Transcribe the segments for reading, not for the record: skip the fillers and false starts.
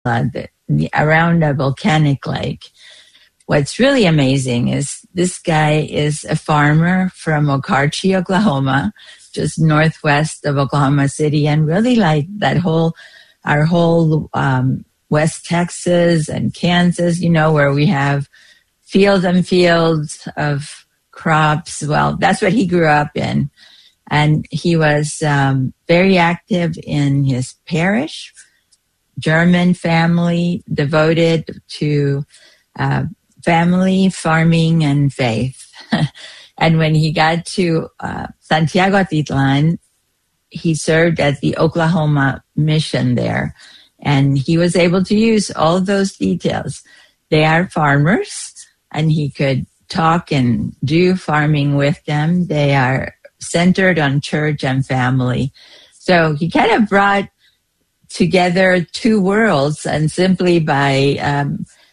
around a volcanic lake. What's really amazing is this guy is a farmer from Okarche, Oklahoma, just northwest of Oklahoma City, and really like our whole West Texas and Kansas, where we have fields and fields of crops. Well, that's what he grew up in. And he was very active in his parish, German family, devoted to family, farming, and faith. And when he got to Santiago Atitlan, he served at the Oklahoma mission there. And he was able to use all of those details. They are farmers, and he could talk and do farming with them. They are centered on church and family. So he kind of brought together two worlds, and simply by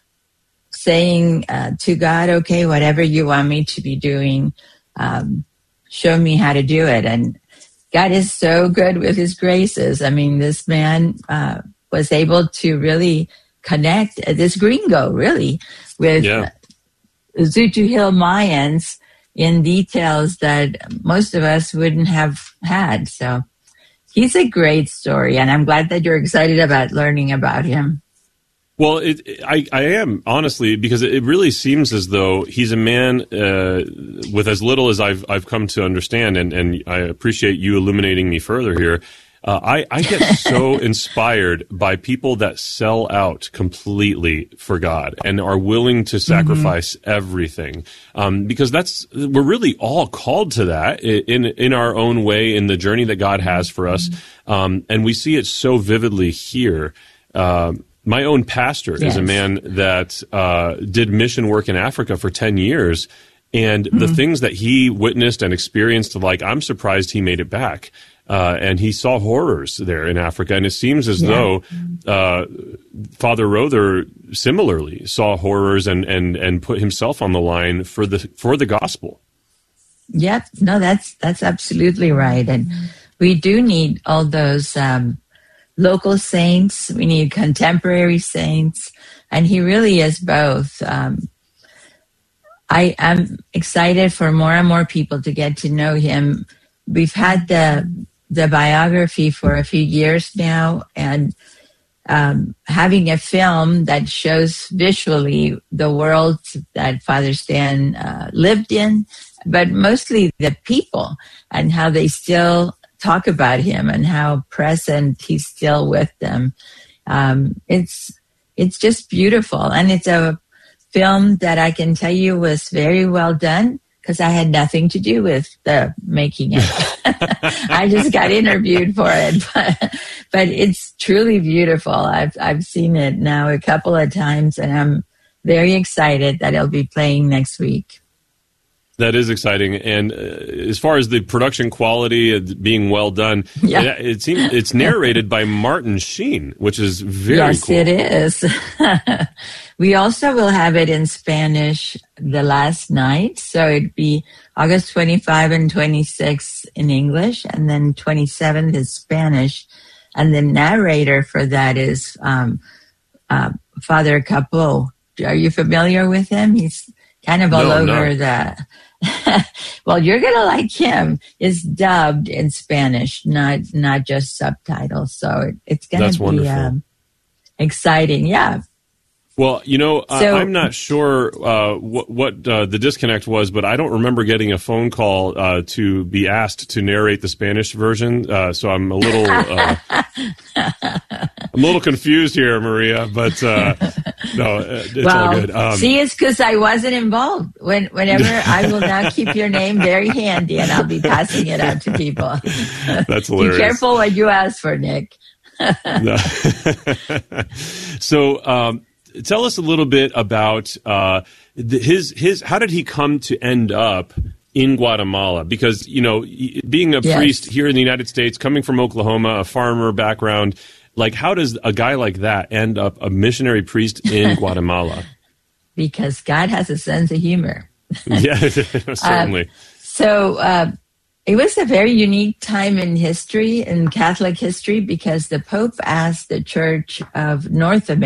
saying to God, okay, whatever you want me to be doing, show me how to do it. And God is so good with his graces. I mean, this man was able to really connect, this gringo really, with Zutu Hill Mayans in details that most of us wouldn't have had. So he's a great story, and I'm glad that you're excited about learning about him. Well, I am, honestly, because it really seems as though he's a man with as little as I've come to understand, and I appreciate you illuminating me further here. I get so inspired by people that sell out completely for God and are willing to sacrifice everything, because we're really all called to that in our own way in the journey that God has for us, and we see it so vividly here. My own pastor is a man that did mission work in Africa for 10 years, and the things that he witnessed and experienced, like, I'm surprised he made it back. And he saw horrors there in Africa, and it seems as though Father Rother similarly saw horrors and put himself on the line for the gospel. Yep, no, that's absolutely right, and we do need all those local saints. We need contemporary saints, and he really is both. I am excited for more and more people to get to know him. We've had the biography for a few years now, and having a film that shows visually the world that Father Stan lived in, but mostly the people and how they still talk about him and how present he's still with them. It's just beautiful, and it's a film that I can tell you was very well done, because I had nothing to do with the making it. I just got interviewed for it, but it's truly beautiful. I've seen it now a couple of times, and I'm very excited that it'll be playing next week. That is exciting, and as far as the production quality being well done, it seems it's narrated by Martin Sheen, which is very cool. Yes, it is. We also will have it in Spanish the last night, so it'd be August 25 and 26 in English, and then 27th is Spanish, and the narrator for that is Father Capot. Are you familiar with him? He's kind of all over the... Well, you're going to like him. It's dubbed in Spanish, not just subtitles. So it's going to be exciting. Yeah. Well, I'm not sure what the disconnect was, but I don't remember getting a phone call to be asked to narrate the Spanish version. So I'm a little I'm a little confused here, Maria. But no, it's all good. See, it's because I wasn't involved. Whenever I will now keep your name very handy, and I'll be passing it out to people. That's hilarious. Be careful what you ask for, Nick. So. Tell us a little bit about his. How did he come to end up in Guatemala? Because being a priest here in the United States, coming from Oklahoma, a farmer background, like how does a guy like that end up a missionary priest in Guatemala? Because God has a sense of humor. Yeah, certainly. It was a very unique time in history, in Catholic history, because the Pope asked the Church of North America